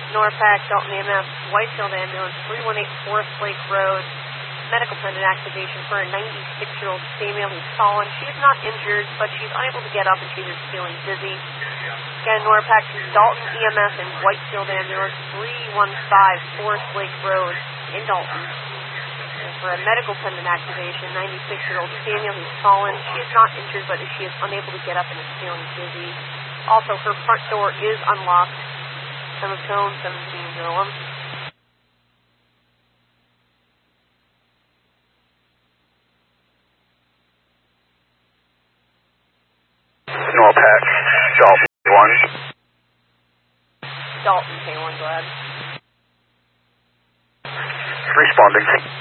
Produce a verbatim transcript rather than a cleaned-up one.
Norpac, Dalton E M S, Whitefield Ambulance, three one eight Forest Lake Road. Medical pendant activation for a ninety-six-year-old female who's fallen. She is not injured, but she's unable to get up and she's just feeling dizzy. Again, Norpac to Dalton E M S and Whitefield Ambulance, three one five Forest Lake Road in Dalton. And for a medical pendant activation, ninety-six-year-old female who's fallen. She is not injured, but she is unable to get up and is feeling dizzy. Also, her front door is unlocked. Semitone, seventeen oh one. Norpac, Dalton K one. Dalton K one, go ahead. Responding.